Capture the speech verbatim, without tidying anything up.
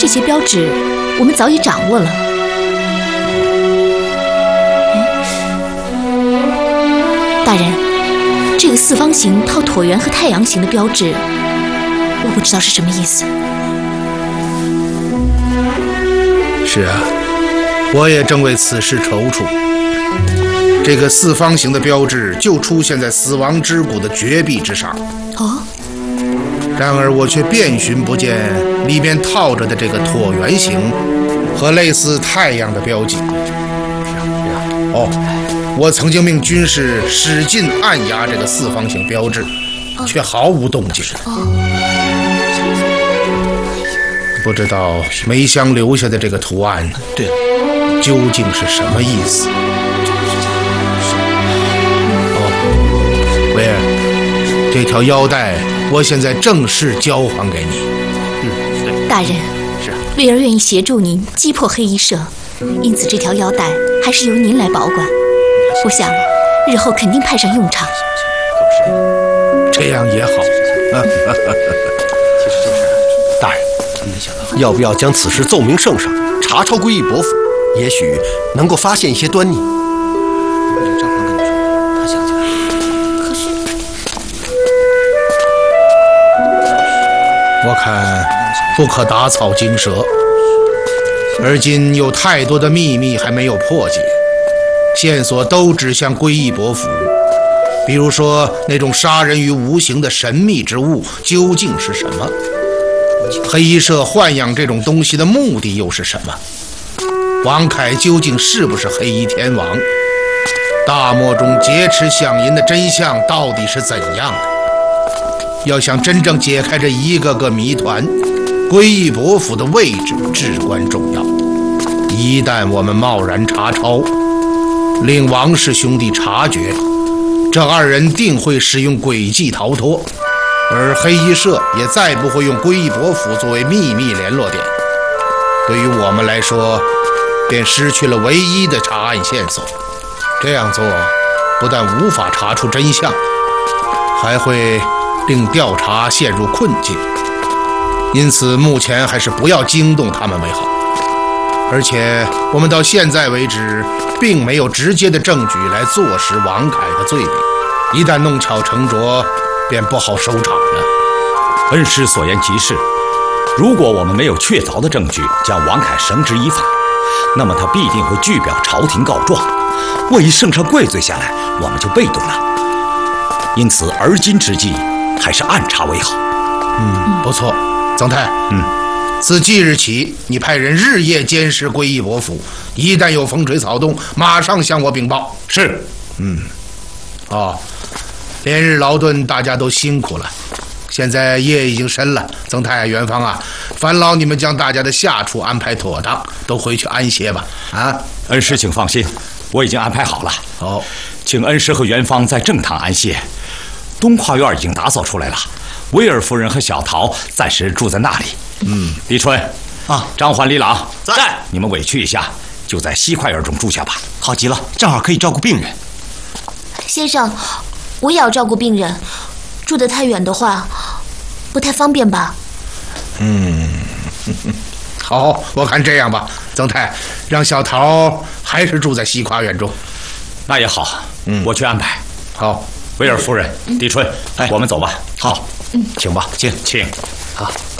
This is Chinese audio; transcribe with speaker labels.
Speaker 1: 这些标志我们早已掌握了。大人，这个四方形套椭圆和太阳形的标志，我不知道是什么意思。
Speaker 2: 是啊，我也正为此事踌躇。这个四方形的标志就出现在死亡之谷的绝壁之上。
Speaker 1: 哦。
Speaker 2: 然而我却遍寻不见里边套着的这个椭圆形和类似太阳的标记。哦，我曾经命军士使劲按压这个四方形标志，却毫无动静。不知道梅香留下的这个图案，
Speaker 3: 对了，
Speaker 2: 究竟是什么意思？哦，威尔，这条腰带我现在正式交还给你。
Speaker 3: 嗯，对。
Speaker 1: 大人，
Speaker 3: 是啊，
Speaker 1: 威尔愿意协助您击破黑衣社，因此这条腰带还是由您来保管。我想，日后肯定派上用场。
Speaker 2: 这样也好。
Speaker 3: 其实就是大人，要不要将此事奏明圣上，查抄归义伯府？也许能够发现一些端倪。张皇跟你说，他想起来了。
Speaker 1: 可是，
Speaker 2: 我看不可打草惊蛇，而今有太多的秘密还没有破解，线索都指向归义伯府。比如说，那种杀人于无形的神秘之物究竟是什么？黑衣社豢养这种东西的目的又是什么？王凯究竟是不是黑衣天王？大漠中劫持饗银的真相到底是怎样的？要想真正解开这一个个谜团，归义伯府的位置至关重要。一旦我们贸然查抄，令王氏兄弟察觉，这二人定会使用诡计逃脱，而黑衣社也再不会用归义伯府作为秘密联络点。对于我们来说，便失去了唯一的查案线索。这样做不但无法查出真相，还会令调查陷入困境。因此目前还是不要惊动他们为好。而且我们到现在为止并没有直接的证据来坐实王凯的罪名，一旦弄巧成拙，便不好收场了。
Speaker 4: 恩师所言极是，如果我们没有确凿的证据将王凯绳之以法，那么他必定会拒表朝廷告状，万一圣上跪罪下来，我们就被动了。因此而今之计，还是暗查为好。
Speaker 2: 嗯，不错，曾太。
Speaker 4: 嗯，
Speaker 2: 自即日起，你派人日夜监视归义伯府，一旦有风吹草动，马上向我禀报。
Speaker 4: 是。
Speaker 2: 嗯。哦，连日劳顿，大家都辛苦了。现在夜已经深了，曾太、元芳啊，烦劳你们将大家的下处安排妥当，都回去安歇吧。啊，
Speaker 4: 恩师请放心，我已经安排好了。
Speaker 2: 好、哦，
Speaker 4: 请恩师和元芳在正堂安歇。东跨院已经打扫出来了，威尔夫人和小桃暂时住在那里。
Speaker 2: 嗯，
Speaker 4: 李春
Speaker 3: 啊，
Speaker 4: 张焕、李朗
Speaker 3: 在，
Speaker 4: 你们委屈一下，就在西跨院中住下吧。
Speaker 3: 好极了，正好可以照顾病人。
Speaker 1: 先生，我也要照顾病人，住得太远的话，不太方便吧？
Speaker 2: 嗯，好，我看这样吧，曾太，让小桃还是住在西跨院中。
Speaker 4: 那也好，
Speaker 2: 嗯，
Speaker 4: 我去安排。
Speaker 2: 好，
Speaker 4: 威尔夫人，狄春，哎，我们走吧。
Speaker 3: 好，
Speaker 4: 嗯，请吧，
Speaker 3: 请
Speaker 4: 请。
Speaker 3: 好。